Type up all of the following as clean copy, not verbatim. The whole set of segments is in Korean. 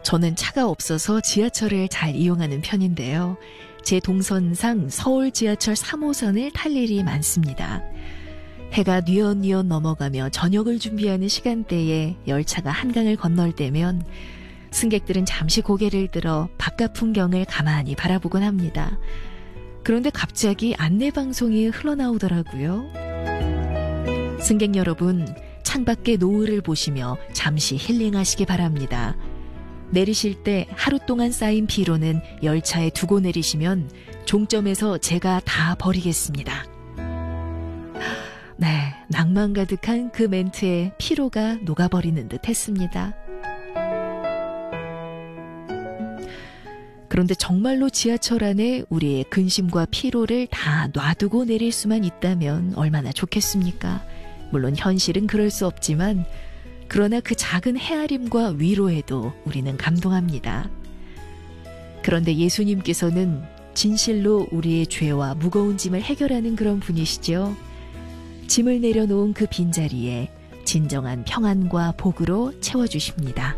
저는 차가 없어서 지하철을 잘 이용하는 편인데요. 제 동선상 서울 지하철 3호선을 탈 일이 많습니다. 해가 뉘엿뉘엿 넘어가며 저녁을 준비하는 시간대에 열차가 한강을 건널 때면 승객들은 잠시 고개를 들어 바깥 풍경을 가만히 바라보곤 합니다. 그런데 갑자기 안내방송이 흘러나오더라고요. 승객 여러분, 창밖의 노을을 보시며 잠시 힐링하시기 바랍니다. 내리실 때 하루 동안 쌓인 피로는 열차에 두고 내리시면 종점에서 제가 다 버리겠습니다. 네, 낭만 가득한 그 멘트에 피로가 녹아버리는 듯 했습니다. 그런데 정말로 지하철 안에 우리의 근심과 피로를 다 놔두고 내릴 수만 있다면 얼마나 좋겠습니까? 물론 현실은 그럴 수 없지만 그러나 그 작은 헤아림과 위로에도 우리는 감동합니다. 그런데 예수님께서는 진실로 우리의 죄와 무거운 짐을 해결하는 그런 분이시죠. 짐을 내려놓은 그 빈자리에 진정한 평안과 복으로 채워주십니다.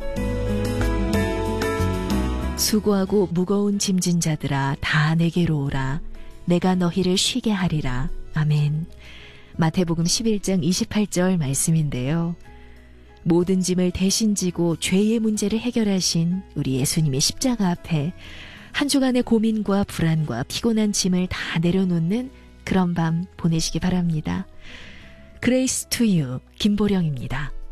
수고하고 무거운 짐진 자들아 다 내게로 오라. 내가 너희를 쉬게 하리라. 아멘. 마태복음 11장 28절 말씀인데요. 모든 짐을 대신 지고 죄의 문제를 해결하신 우리 예수님의 십자가 앞에 한 주간의 고민과 불안과 피곤한 짐을 다 내려놓는 그런 밤 보내시기 바랍니다. 그레이스 투 유 김보령입니다.